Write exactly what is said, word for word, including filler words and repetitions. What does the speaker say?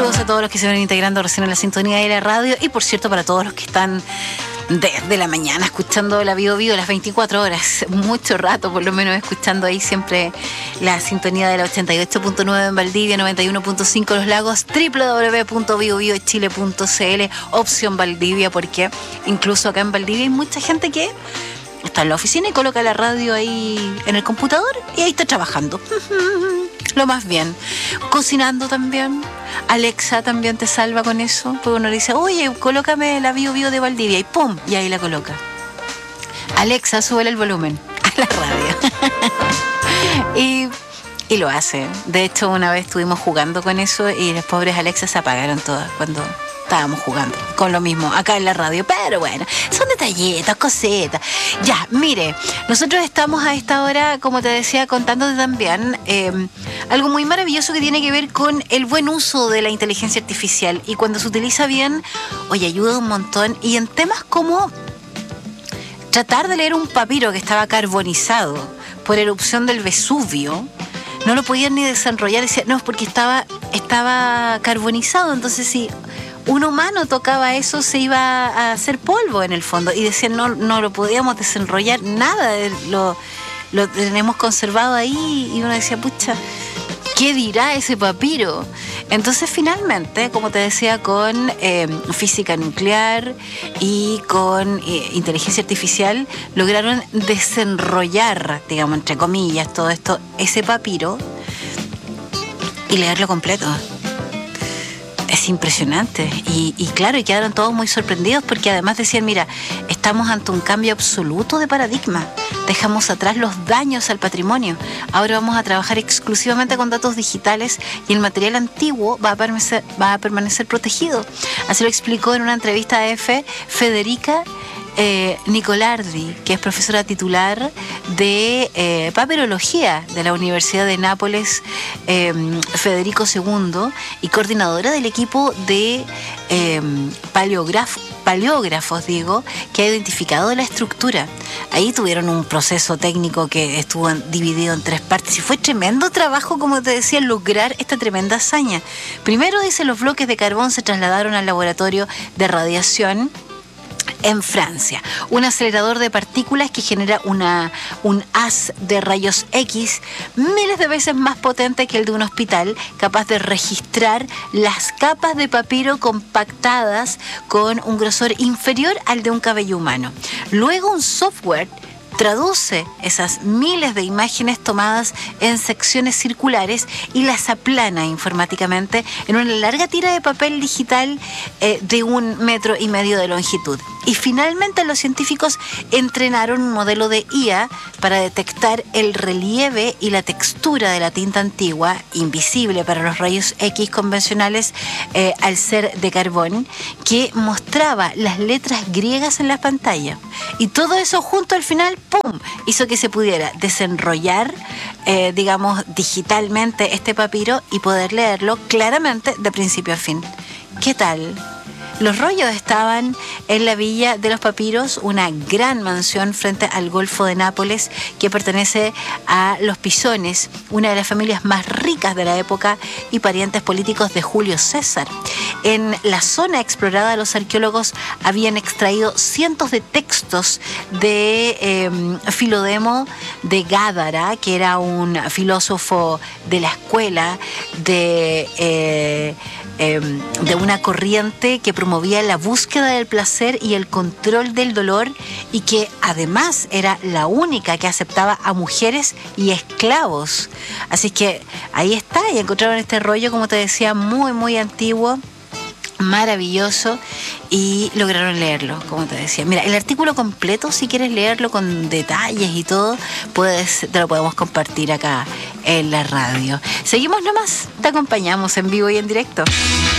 Saludos a todos los que se van integrando recién en la sintonía de la radio y por cierto para todos los que están desde la mañana escuchando la Bio Bio las veinticuatro horas, mucho rato por lo menos escuchando ahí siempre la sintonía de la ochenta y ocho punto nueve en Valdivia, noventa y uno punto cinco Los Lagos, doble u doble u doble u punto bio bio chile punto c l, opción Valdivia, porque incluso acá en Valdivia hay mucha gente que está en la oficina y coloca la radio ahí en el computador y ahí está trabajando. Lo más bien. Cocinando también. Alexa también te salva con eso. Porque uno le dice, oye, colócame la Bio Bio de Valdivia y ¡pum! Y ahí la coloca. Alexa, súbele el volumen a la radio. y, y lo hace. De hecho, una vez estuvimos jugando con eso y las pobres Alexa se apagaron todas cuando estábamos jugando con lo mismo acá en la radio, pero bueno, son detallitos, cositas. Ya, mire, nosotros estamos a esta hora, como te decía, contándote también eh, algo muy maravilloso que tiene que ver con el buen uso de la inteligencia artificial y cuando se utiliza bien, oye, ayuda un montón y en temas como tratar de leer un papiro que estaba carbonizado por erupción del Vesubio. No lo podían ni desenrollar, decía, no, porque estaba, estaba carbonizado, entonces sí. Un humano tocaba eso, se iba a hacer polvo en el fondo. Y decían, no, no lo podíamos desenrollar, nada, lo, lo tenemos conservado ahí. Y uno decía, pucha, ¿qué dirá ese papiro? Entonces, finalmente, como te decía, con eh, física nuclear y con eh, inteligencia artificial, lograron desenrollar, digamos, entre comillas, todo esto, ese papiro y leerlo completo. Es impresionante y, y claro, y quedaron todos muy sorprendidos porque además decían, mira, estamos ante un cambio absoluto de paradigma, dejamos atrás los daños al patrimonio, ahora vamos a trabajar exclusivamente con datos digitales y el material antiguo va a permanecer, va a permanecer protegido. Así lo explicó en una entrevista a EFE Federica Eh, Nicolardi, que es profesora titular de eh, papirología de la Universidad de Nápoles eh, Federico segundo y coordinadora del equipo de eh, paleógrafo, paleógrafos, digo, que ha identificado la estructura. Ahí tuvieron un proceso técnico que estuvo dividido en tres partes y fue tremendo trabajo, como te decía, lograr esta tremenda hazaña. Primero, dice, los bloques de carbón se trasladaron al laboratorio de radiación en Francia, un acelerador de partículas que genera una, un haz de rayos X miles de veces más potente que el de un hospital, capaz de registrar las capas de papiro compactadas con un grosor inferior al de un cabello humano. Luego un software traduce esas miles de imágenes tomadas en secciones circulares y las aplana informáticamente en una larga tira de papel digital eh, de un metro y medio de longitud. Y finalmente los científicos entrenaron un modelo de I A para detectar el relieve y la textura de la tinta antigua, invisible para los rayos X convencionales eh, al ser de carbón, que mostraba las letras griegas en la pantalla. Y todo eso junto al final, ¡pum!, hizo que se pudiera desenrollar, eh, digamos, digitalmente este papiro y poder leerlo claramente de principio a fin. ¿Qué tal? Los rollos estaban en la Villa de los Papiros, una gran mansión frente al Golfo de Nápoles que pertenece a los Pisones, una de las familias más ricas de la época y parientes políticos de Julio César. En la zona explorada, los arqueólogos habían extraído cientos de textos de eh, Filodemo de Gádara, que era un filósofo de la escuela de... Eh, Eh, de una corriente que promovía la búsqueda del placer y el control del dolor y que además era la única que aceptaba a mujeres y esclavos. Así que ahí está, y encontraron este rollo, como te decía, muy muy antiguo, maravilloso, y lograron leerlo, como te decía. Mira, el artículo completo, si quieres leerlo con detalles y todo, puedes, te lo podemos compartir acá en la radio. Seguimos nomás, te acompañamos en vivo y en directo.